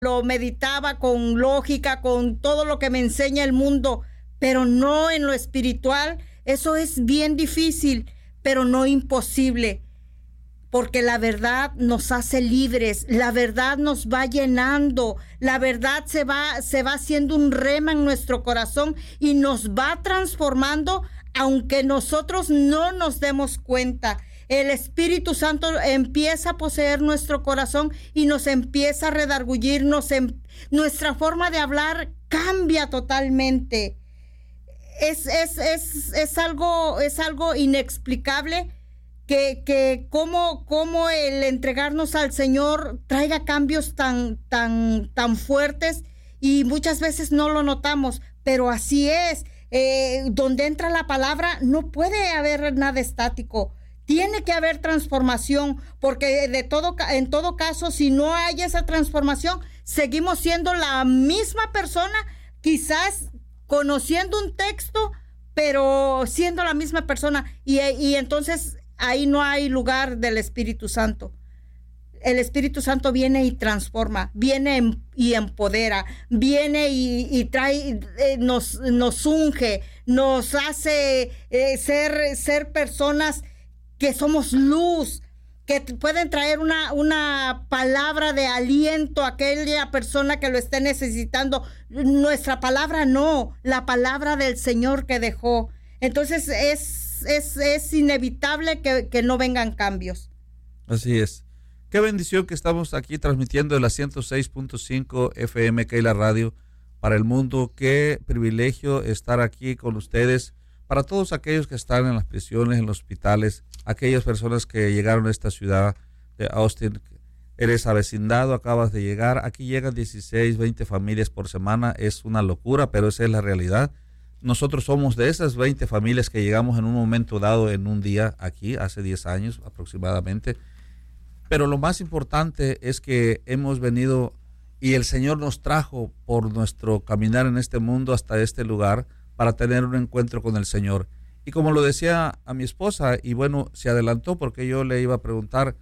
lo meditaba con lógica, con todo lo que me enseña el mundo, pero no en lo espiritual. Eso es bien difícil, pero no imposible, porque la verdad nos hace libres, la verdad nos va llenando, la verdad se va haciendo un rema en nuestro corazón y nos va transformando, aunque nosotros no nos demos cuenta. El Espíritu Santo empieza a poseer nuestro corazón y nos empieza a redargullir, nuestra forma de hablar cambia totalmente. Es algo inexplicable que cómo el entregarnos al Señor traiga cambios tan fuertes, y muchas veces no lo notamos, pero así es. Donde entra la palabra no puede haber nada estático. Tiene que haber transformación, porque en todo caso, si no hay esa transformación, seguimos siendo la misma persona, quizás conociendo un texto, pero siendo la misma persona, y entonces ahí no hay lugar del Espíritu Santo. El Espíritu Santo viene y transforma, viene y empodera, viene y trae, nos unge, nos hace ser personas que somos luz, que pueden traer una palabra de aliento a aquella persona que lo esté necesitando. Nuestra palabra no, la palabra del Señor que dejó. Entonces es inevitable que no vengan cambios. Así es. Qué bendición que estamos aquí transmitiendo de la 106.5 FM Keila Radio para el mundo. Qué privilegio estar aquí con ustedes. Para todos aquellos que están en las prisiones, en los hospitales, aquellas personas que llegaron a esta ciudad de Austin, eres avecindado, acabas de llegar, aquí llegan 16, 20 familias por semana, es una locura, pero esa es la realidad. Nosotros somos de esas 20 familias que llegamos en un momento dado, en un día aquí, hace 10 años aproximadamente, pero lo más importante es que hemos venido y el Señor nos trajo por nuestro caminar en este mundo hasta este lugar, para tener un encuentro con el Señor. Y como lo decía a mi esposa, y bueno, se adelantó porque yo le iba a preguntar,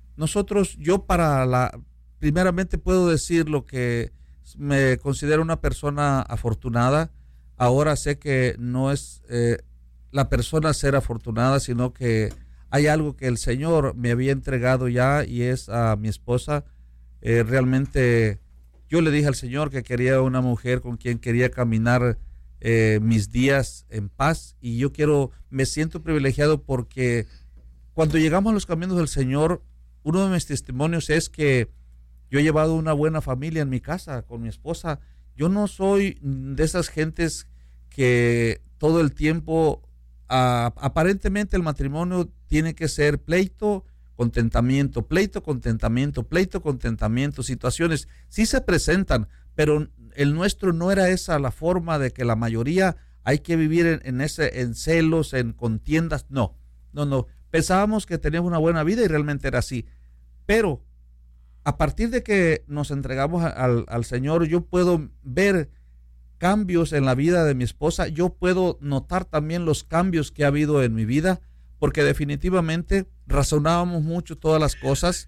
primeramente puedo decir lo que me considero una persona afortunada. Ahora sé que no es la persona ser afortunada, sino que hay algo que el Señor me había entregado ya, y es a mi esposa. Realmente yo le dije al Señor que quería una mujer con quien quería caminar mis días en paz, y me siento privilegiado porque cuando llegamos a los caminos del Señor, uno de mis testimonios es que yo he llevado una buena familia en mi casa con mi esposa. Yo no soy de esas gentes que todo el tiempo, aparentemente el matrimonio tiene que ser pleito, contentamiento, pleito, contentamiento, pleito, contentamiento. Situaciones sí se presentan, pero el nuestro no era esa la forma de que la mayoría hay que vivir en celos, en contiendas. No. Pensábamos que teníamos una buena vida y realmente era así. Pero a partir de que nos entregamos al Señor, yo puedo ver cambios en la vida de mi esposa. Yo puedo notar también los cambios que ha habido en mi vida, porque definitivamente razonábamos mucho todas las cosas.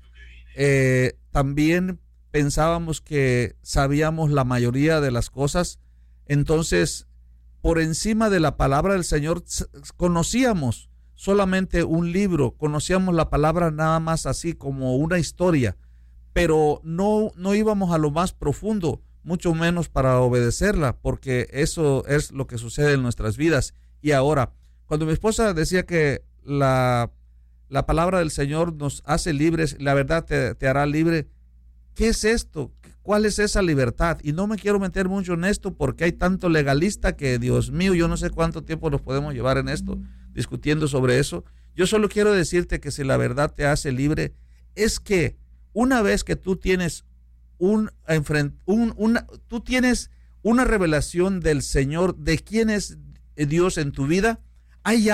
También pensábamos que sabíamos la mayoría de las cosas. Entonces, por encima de la palabra del Señor, conocíamos solamente un libro, conocíamos la palabra nada más así como una historia, pero no íbamos a lo más profundo, mucho menos para obedecerla, porque eso es lo que sucede en nuestras vidas. Y ahora, cuando mi esposa decía que la palabra del Señor nos hace libres, la verdad te hará libre, ¿qué es esto? ¿Cuál es esa libertad? Y no me quiero meter mucho en esto porque hay tanto legalista que, Dios mío, yo no sé cuánto tiempo nos podemos llevar en esto, discutiendo sobre eso. Yo solo quiero decirte que si la verdad te hace libre, es que una vez que tú tienes tú tienes una revelación del Señor, de quién es Dios en tu vida, hay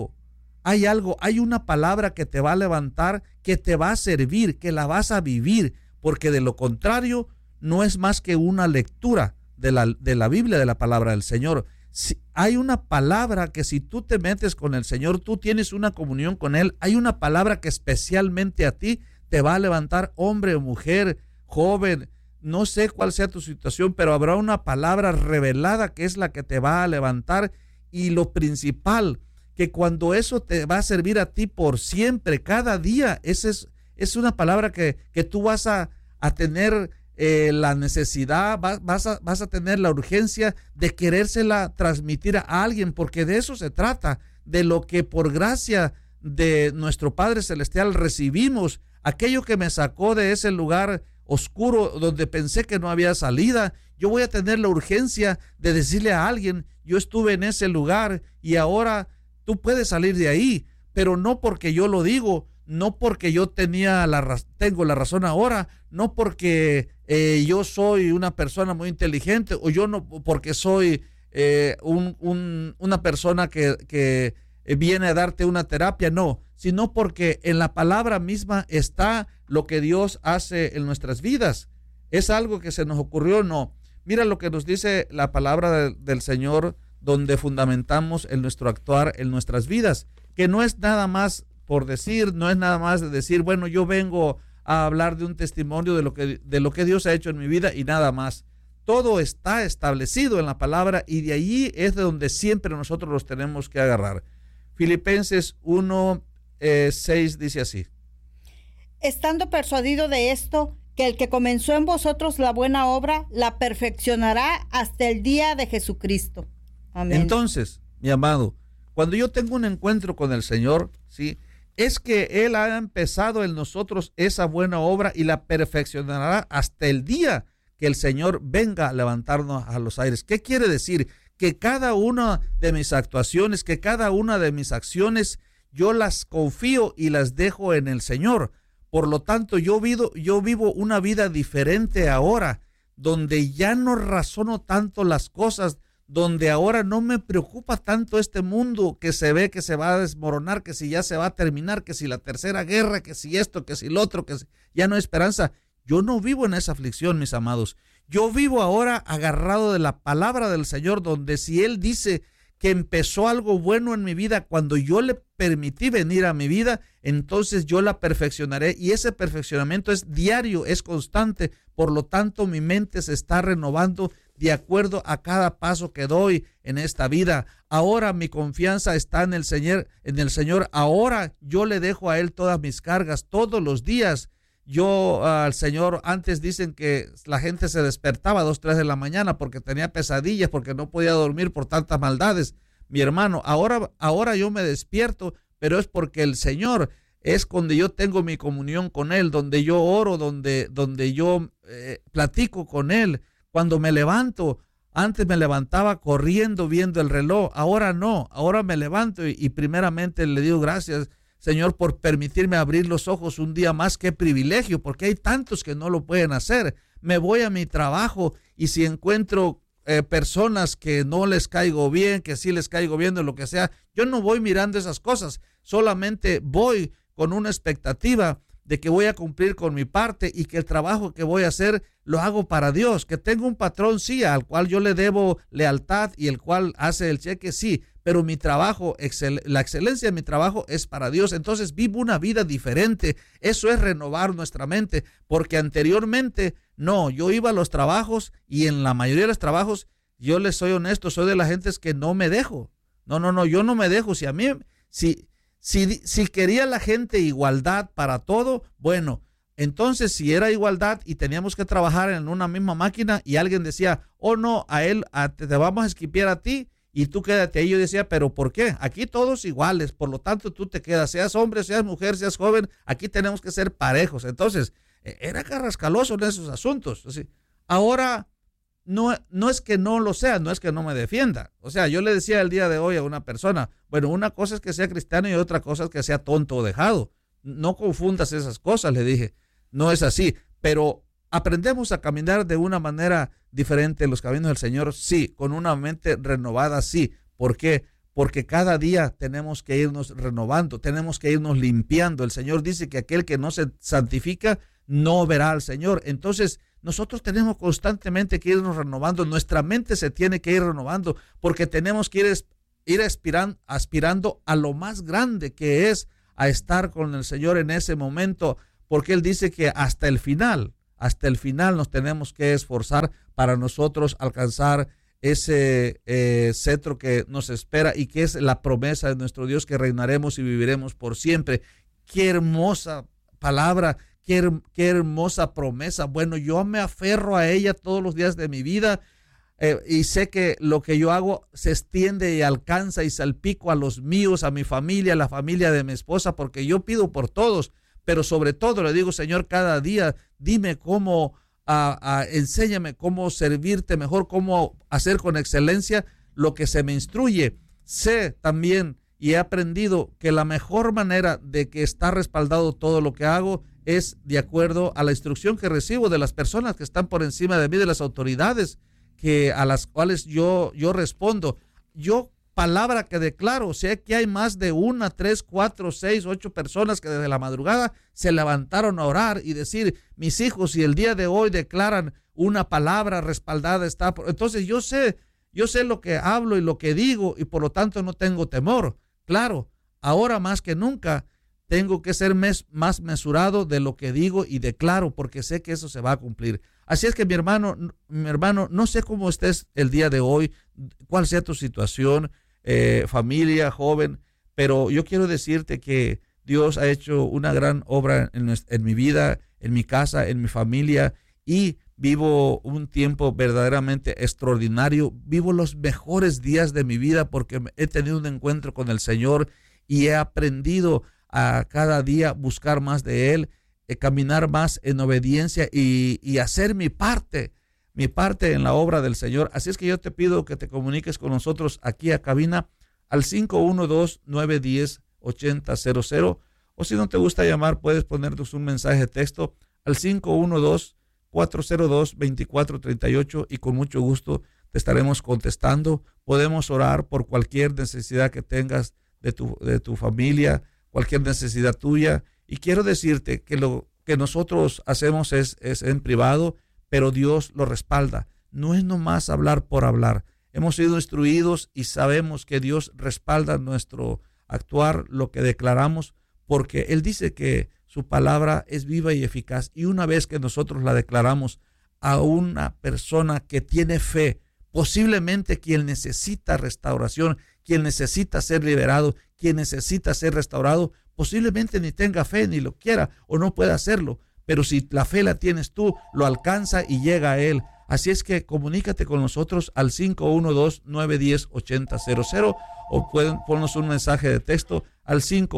una palabra que te va a levantar, que te va a servir, que la vas a vivir, porque de lo contrario no es más que una lectura de la Biblia, de la palabra del Señor. Hay una palabra que si tú te metes con el Señor, tú tienes una comunión con Él, hay una palabra que especialmente a ti te va a levantar, hombre o mujer, joven, no sé cuál sea tu situación, pero habrá una palabra revelada que es la que te va a levantar. Y lo principal, que cuando eso te va a servir a ti por siempre, cada día, es una palabra que tú vas a tener la necesidad, vas a tener la urgencia de querérsela transmitir a alguien, porque de eso se trata, de lo que por gracia de nuestro Padre Celestial recibimos, aquello que me sacó de ese lugar oscuro donde pensé que no había salida. Yo voy a tener la urgencia de decirle a alguien, yo estuve en ese lugar y ahora tú puedes salir de ahí, pero no porque yo lo digo, no porque yo tengo la razón ahora, no porque yo soy una persona muy inteligente, o yo no porque soy una persona que viene a darte una terapia, no, sino porque en la palabra misma está lo que Dios hace en nuestras vidas. ¿Es algo que se nos ocurrió? No. Mira lo que nos dice la palabra del Señor, donde fundamentamos en nuestro actuar en nuestras vidas, que no es nada más por decir, no es nada más de decir, bueno, yo vengo a hablar de un testimonio de lo que Dios ha hecho en mi vida y nada más. Todo está establecido en la palabra y de allí es de donde siempre nosotros los tenemos que agarrar. Filipenses 1:6 dice así: estando persuadido de esto, que el que comenzó en vosotros la buena obra, la perfeccionará hasta el día de Jesucristo. Amén. Entonces, mi amado, cuando yo tengo un encuentro con el Señor, ¿sí?, es que Él ha empezado en nosotros esa buena obra y la perfeccionará hasta el día que el Señor venga a levantarnos a los aires. ¿Qué quiere decir? Que cada una de mis actuaciones, que cada una de mis acciones, yo las confío y las dejo en el Señor. Por lo tanto, yo vivo una vida diferente ahora, donde ya no razono tanto las cosas, donde ahora no me preocupa tanto este mundo que se ve que se va a desmoronar, que si ya se va a terminar, que si la tercera guerra, que si esto, que si lo otro, que si ya no hay esperanza. Yo no vivo en esa aflicción, mis amados. Yo vivo ahora agarrado de la palabra del Señor, donde si Él dice que empezó algo bueno en mi vida, cuando yo le permití venir a mi vida, entonces yo la perfeccionaré, y ese perfeccionamiento es diario, es constante. Por lo tanto, mi mente se está renovando de acuerdo a cada paso que doy en esta vida. Ahora mi confianza está en el Señor. Ahora yo le dejo a Él todas mis cargas todos los días. Yo al Señor, antes dicen que la gente se despertaba a 2, 3 de la mañana porque tenía pesadillas, porque no podía dormir por tantas maldades. Mi hermano, ahora yo me despierto, pero es porque el Señor es donde yo tengo mi comunión con Él, donde yo oro, donde yo platico con Él. Cuando me levanto, antes me levantaba corriendo viendo el reloj, ahora no, ahora me levanto y primeramente le digo gracias, Señor, por permitirme abrir los ojos un día más. Qué privilegio, porque hay tantos que no lo pueden hacer. Me voy a mi trabajo y si encuentro personas que no les caigo bien, que sí les caigo bien, de lo que sea, yo no voy mirando esas cosas, solamente voy con una expectativa de que voy a cumplir con mi parte y que el trabajo que voy a hacer lo hago para Dios, que tengo un patrón, sí, al cual yo le debo lealtad y el cual hace el cheque, sí, pero mi trabajo, la excelencia de mi trabajo es para Dios. Entonces vivo una vida diferente. Eso es renovar nuestra mente, porque anteriormente no, yo iba a los trabajos y en la mayoría de los trabajos, yo les soy honesto, soy de las gentes que no me dejo. No, yo no me dejo. Si quería la gente igualdad para todo, bueno, entonces si era igualdad y teníamos que trabajar en una misma máquina y alguien decía, oh no, te vamos a esquipear a ti y tú quédate ahí, yo decía, pero ¿por qué? Aquí todos iguales, por lo tanto tú te quedas, seas hombre, seas mujer, seas joven, aquí tenemos que ser parejos. Entonces era carrascaloso en esos asuntos. Así. Ahora no es que no lo sea, no es que no me defienda. O sea, yo le decía el día de hoy a una persona, bueno, una cosa es que sea cristiano y otra cosa es que sea tonto o dejado. No confundas esas cosas, le dije. No es así, pero aprendemos a caminar de una manera diferente en los caminos del Señor, sí, con una mente renovada, sí. ¿Por qué? Porque cada día tenemos que irnos renovando, tenemos que irnos limpiando. El Señor dice que aquel que no se santifica no verá al Señor. Entonces, nosotros tenemos constantemente que irnos renovando. Nuestra mente se tiene que ir renovando porque tenemos que ir aspirando a lo más grande, que es a estar con el Señor en ese momento, porque Él dice que hasta el final hasta el final nos tenemos que esforzar para nosotros alcanzar ese cetro que nos espera y que es la promesa de nuestro Dios, que reinaremos y viviremos por siempre. Qué hermosa palabra, qué hermosa promesa. Bueno, yo me aferro a ella todos los días de mi vida y sé que lo que yo hago se extiende y alcanza y salpico a los míos, a mi familia, a la familia de mi esposa, porque yo pido por todos, pero sobre todo le digo, Señor, cada día dime cómo enséñame cómo servirte mejor, cómo hacer con excelencia lo que se me instruye. Sé también y he aprendido que la mejor manera de que está respaldado todo lo que hago es de acuerdo a la instrucción que recibo de las personas que están por encima de mí, de las autoridades a las cuales yo respondo. Yo, palabra que declaro, sé que hay más de 1, 3, 4, 6, 8 personas que desde la madrugada se levantaron a orar y decir, mis hijos, y el día de hoy declaran una palabra respaldada está. Entonces yo sé lo que hablo y lo que digo, y por lo tanto no tengo temor. Claro, ahora más que nunca tengo que ser más mesurado de lo que digo y declaro, porque sé que eso se va a cumplir. Así es que mi hermano, no sé cómo estés el día de hoy, cuál sea tu situación, familia, joven, pero yo quiero decirte que Dios ha hecho una gran obra en mi vida, en mi casa, en mi familia, y vivo un tiempo verdaderamente extraordinario. Vivo los mejores días de mi vida porque he tenido un encuentro con el Señor y he aprendido a cada día buscar más de Él, caminar más en obediencia y hacer mi parte en la obra del Señor. Así es que yo te pido que te comuniques con nosotros aquí a cabina al 512-910-8000, o si no te gusta llamar, puedes ponernos un mensaje de texto al 512-402-2438 y con mucho gusto te estaremos contestando. Podemos orar por cualquier necesidad que tengas de tu familia, cualquier necesidad tuya. Y quiero decirte que lo que nosotros hacemos es en privado, pero Dios lo respalda. No es nomás hablar por hablar. Hemos sido instruidos y sabemos que Dios respalda nuestro actuar, lo que declaramos, porque Él dice que su palabra es viva y eficaz. Y una vez que nosotros la declaramos a una persona que tiene fe, posiblemente quien necesita restauración, quien necesita ser liberado, quien necesita ser restaurado, posiblemente ni tenga fe, ni lo quiera o no pueda hacerlo, pero si la fe la tienes tú, lo alcanza y llega a Él. Así es que comunícate con nosotros al 512-910-8000 o pueden ponernos un mensaje de texto al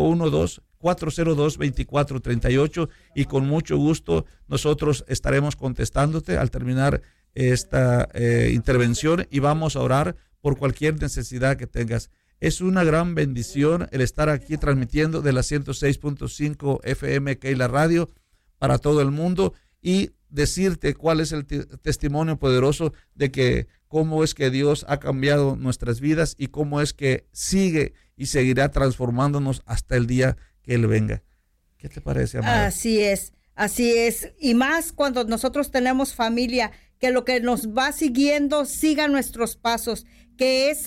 512-402-2438 y con mucho gusto nosotros estaremos contestándote al terminar esta intervención y vamos a orar por cualquier necesidad que tengas. Es una gran bendición el estar aquí transmitiendo de la 106.5 FM Keila Radio para todo el mundo y decirte cuál es el testimonio poderoso de que cómo es que Dios ha cambiado nuestras vidas y cómo es que sigue y seguirá transformándonos hasta el día que Él venga. ¿Qué te parece, amada? Así es. Y más cuando nosotros tenemos familia, que lo que nos va siguiendo siga nuestros pasos, que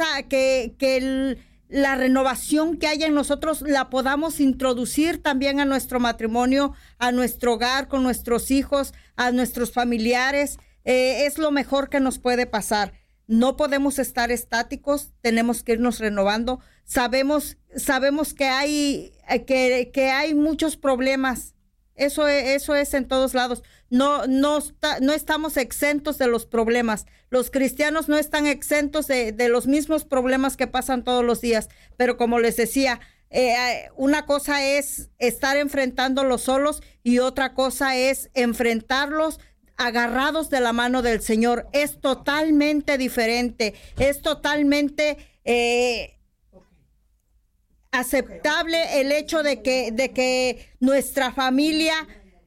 la renovación que hay en nosotros la podamos introducir también a nuestro matrimonio, a nuestro hogar, con nuestros hijos, a nuestros familiares. Es lo mejor que nos puede pasar. No podemos estar estáticos, tenemos que irnos renovando. Sabemos que hay muchos problemas. Eso es en todos lados. No estamos exentos de los problemas. Los cristianos no están exentos de los mismos problemas que pasan todos los días. Pero como les decía, una cosa es estar enfrentándolos solos y otra cosa es enfrentarlos agarrados de la mano del Señor. Es totalmente diferente. Es totalmente aceptable el hecho de que nuestra familia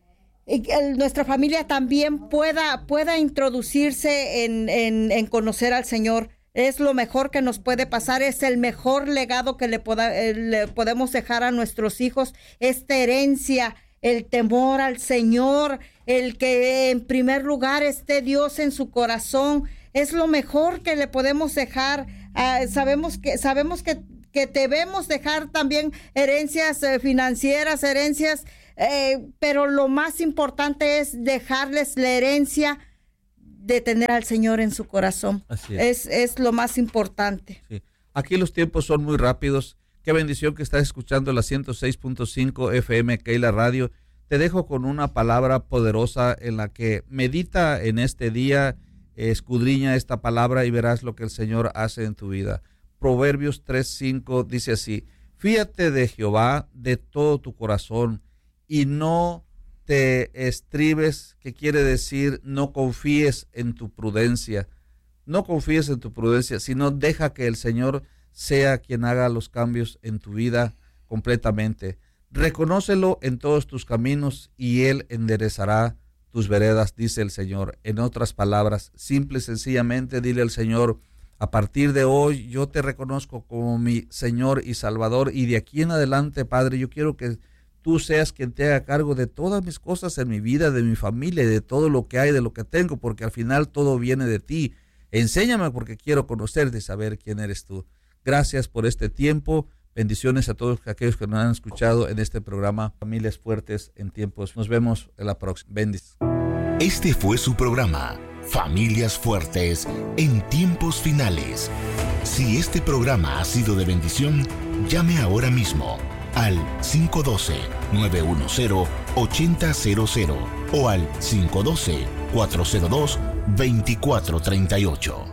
también pueda introducirse en conocer al Señor. Es lo mejor que nos puede pasar, es el mejor legado que le podemos dejar a nuestros hijos, esta herencia, el temor al Señor, el que en primer lugar esté Dios en su corazón, es lo mejor que le podemos dejar. Sabemos que debemos dejar también herencias financieras, herencias pero lo más importante es dejarles la herencia de tener al Señor en su corazón. Así es lo más importante. Sí. Aquí los tiempos son muy rápidos. Qué bendición que estás escuchando la 106.5 FM Keila Radio. Te dejo con una palabra poderosa en la que medita en este día, escudriña esta palabra y verás lo que el Señor hace en tu vida. Proverbios 3:5 dice así: fíate de Jehová de todo tu corazón y no te estribes, que quiere decir no confíes en tu prudencia. No confíes en tu prudencia, sino deja que el Señor sea quien haga los cambios en tu vida completamente. Reconócelo en todos tus caminos y Él enderezará tus veredas, dice el Señor. En otras palabras, simple y sencillamente, dile al Señor: a partir de hoy yo te reconozco como mi Señor y Salvador, y de aquí en adelante, Padre, yo quiero que tú seas quien te haga cargo de todas mis cosas en mi vida, de mi familia, de todo lo que hay, de lo que tengo, porque al final todo viene de ti. Enséñame, porque quiero conocerte y saber quién eres tú. Gracias por este tiempo. Bendiciones a todos aquellos que nos han escuchado en este programa Familias Fuertes en Tiempos. Nos vemos en la próxima. Bendiciones. Este fue su programa Familias Fuertes en Tiempos Finales. Si este programa ha sido de bendición, llame ahora mismo al 512-910-8000 o al 512-402-2438.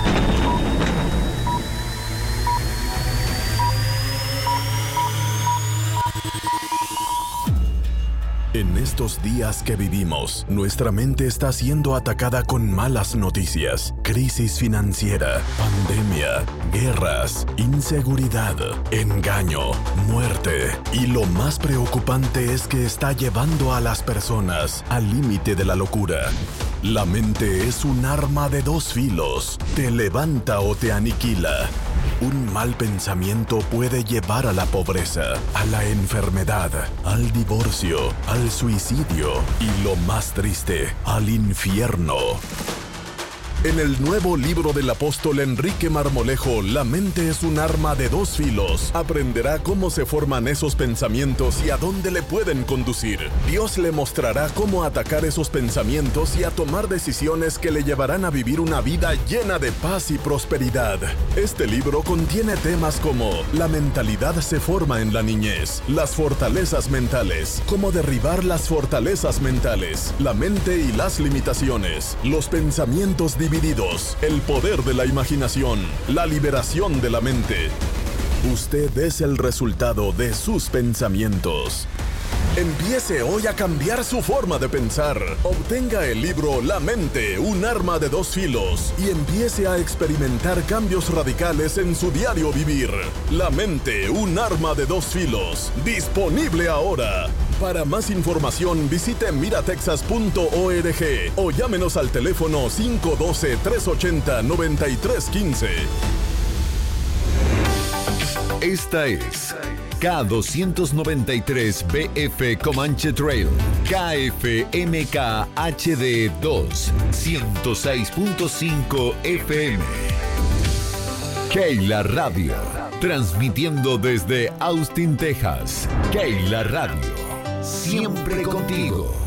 En estos días que vivimos, nuestra mente está siendo atacada con malas noticias, crisis financiera, pandemia, guerras, inseguridad, engaño, muerte. Y lo más preocupante es que está llevando a las personas al límite de la locura. La mente es un arma de dos filos, te levanta o te aniquila. Un mal pensamiento puede llevar a la pobreza, a la enfermedad, al divorcio, al suicidio y, lo más triste, al infierno. En el nuevo libro del apóstol Enrique Marmolejo, La mente es un arma de dos filos, aprenderá cómo se forman esos pensamientos y a dónde le pueden conducir. Dios le mostrará cómo atacar esos pensamientos y a tomar decisiones que le llevarán a vivir una vida llena de paz y prosperidad. Este libro contiene temas como la mentalidad se forma en la niñez, las fortalezas mentales, cómo derribar las fortalezas mentales, la mente y las limitaciones, los pensamientos divididos, el poder de la imaginación, la liberación de la mente. Usted es el resultado de sus pensamientos. Empiece hoy a cambiar su forma de pensar. Obtenga el libro La mente, un arma de dos filos y empiece a experimentar cambios radicales en su diario vivir. La mente, un arma de dos filos. Disponible ahora. Para más información visite miratexas.org o llámenos al teléfono 512-380-9315. Esta es K293BF Comanche Trail, KFMK HD 2, 106.5 FM. Keila Radio, transmitiendo desde Austin, Texas. Keila Radio, siempre contigo.